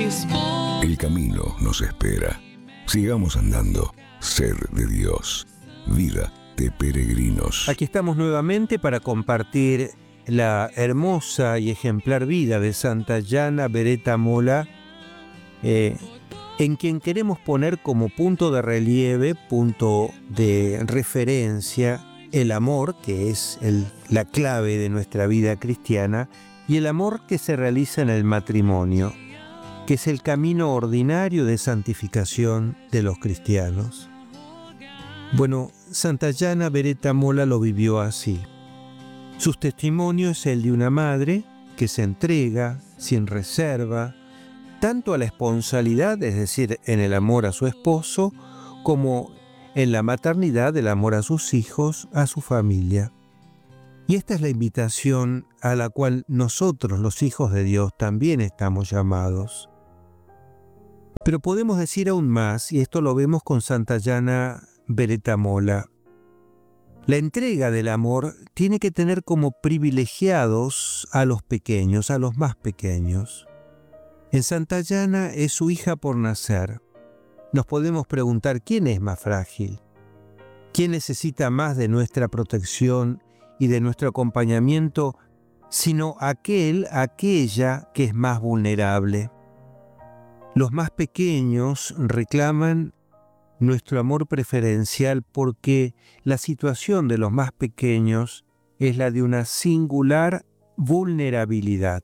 El camino nos espera. Sigamos andando. Sed de Dios. Vida de peregrinos. Aquí estamos nuevamente para compartir la hermosa y ejemplar vida de Santayana Beretta Molla, en quien queremos poner como punto de relieve, punto de referencia, el amor, que es la clave de nuestra vida cristiana, y el amor que se realiza en el matrimonio, que es el camino ordinario de santificación de los cristianos. Bueno, Santayana Beretta Molla lo vivió así. Su testimonio es el de una madre que se entrega sin reserva, tanto a la esponsalidad, es decir, en el amor a su esposo, como en la maternidad del amor a sus hijos, a su familia. Y esta es la invitación a la cual nosotros, los hijos de Dios, también estamos llamados. Pero podemos decir aún más, y esto lo vemos con Santayana Beretta Molla. La entrega del amor tiene que tener como privilegiados a los pequeños, a los más pequeños. En Santayana es su hija por nacer. Nos podemos preguntar quién es más frágil, quién necesita más de nuestra protección y de nuestro acompañamiento, sino aquella que es más vulnerable. Los más pequeños reclaman nuestro amor preferencial porque la situación de los más pequeños es la de una singular vulnerabilidad.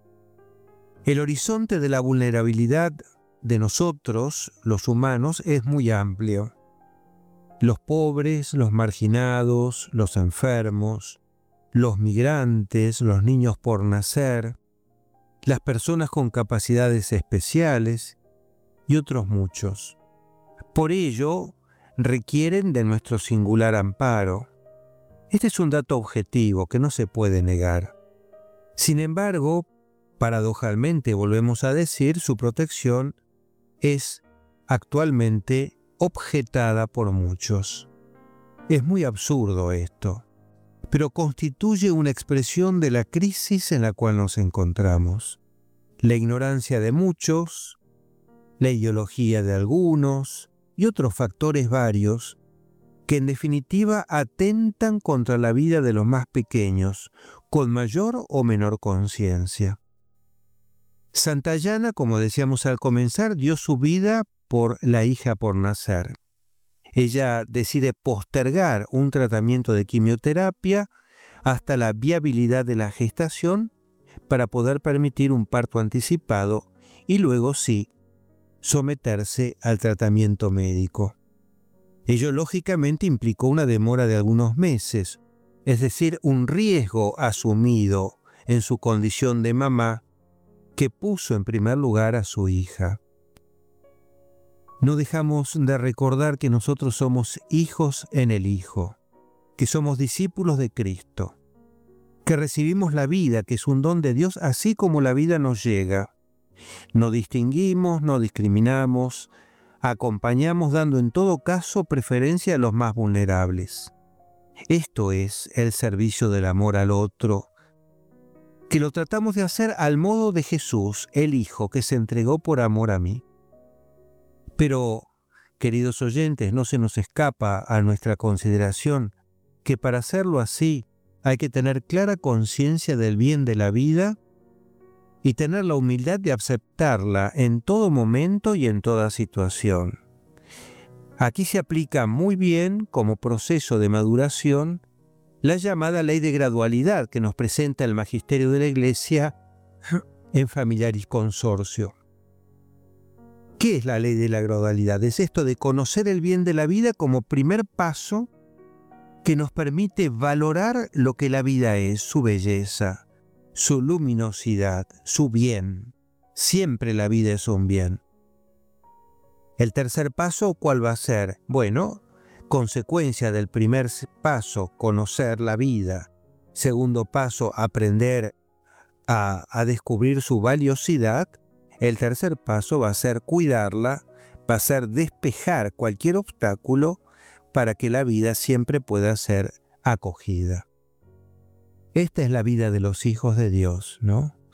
El horizonte de la vulnerabilidad de nosotros, los humanos, es muy amplio. Los pobres, los marginados, los enfermos, los migrantes, los niños por nacer, las personas con capacidades especiales y otros muchos. Por ello, requieren de nuestro singular amparo. Este es un dato objetivo que no se puede negar. Sin embargo, paradojalmente, volvemos a decir, su protección es actualmente objetada por muchos. Es muy absurdo esto, pero constituye una expresión de la crisis en la cual nos encontramos. La ignorancia de muchos, la ideología de algunos y otros factores varios que en definitiva atentan contra la vida de los más pequeños, con mayor o menor conciencia. Santayana, como decíamos al comenzar, dio su vida por la hija por nacer. Ella decide postergar un tratamiento de quimioterapia hasta la viabilidad de la gestación para poder permitir un parto anticipado y luego sí someterse al tratamiento médico. Ello lógicamente implicó una demora de algunos meses, es decir, un riesgo asumido en su condición de mamá que puso en primer lugar a su hija. No dejamos de recordar que nosotros somos hijos en el Hijo, que somos discípulos de Cristo, que recibimos la vida, que es un don de Dios, así como la vida nos llega. No distinguimos, no discriminamos, acompañamos dando en todo caso preferencia a los más vulnerables. Esto es el servicio del amor al otro, que lo tratamos de hacer al modo de Jesús, el Hijo, que se entregó por amor a mí. Pero, queridos oyentes, no se nos escapa a nuestra consideración que para hacerlo así hay que tener clara conciencia del bien de la vida y tener la humildad de aceptarla en todo momento y en toda situación. Aquí se aplica muy bien como proceso de maduración la llamada ley de gradualidad que nos presenta el Magisterio de la Iglesia en Familiaris Consortio. ¿Qué es la ley de la gradualidad? Es esto de conocer el bien de la vida como primer paso que nos permite valorar lo que la vida es, su belleza, su luminosidad, su bien. Siempre la vida es un bien. El tercer paso, ¿cuál va a ser? Bueno, consecuencia del primer paso, conocer la vida. Segundo paso, aprender a descubrir su valiosidad. El tercer paso va a ser cuidarla, va a ser despejar cualquier obstáculo para que la vida siempre pueda ser acogida. Esta es la vida de los hijos de Dios, ¿no?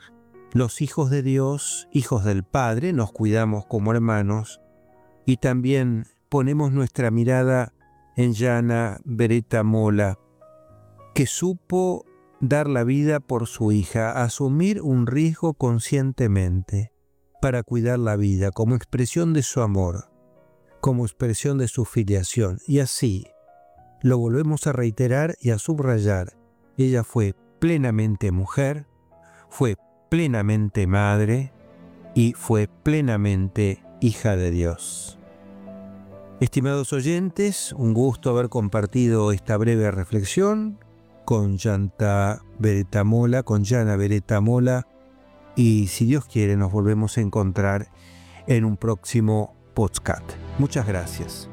los hijos de Dios, hijos del Padre, nos cuidamos como hermanos y también ponemos nuestra mirada en Jana Beretta Molla, que supo dar la vida por su hija, asumir un riesgo conscientemente para cuidar la vida como expresión de su amor, como expresión de su filiación. Y así lo volvemos a reiterar y a subrayar. Ella fue plenamente mujer, fue plenamente madre y fue plenamente hija de Dios. Estimados oyentes, un gusto haber compartido esta breve reflexión con Jana Beretta Molla, y si Dios quiere nos volvemos a encontrar en un próximo podcast. Muchas gracias.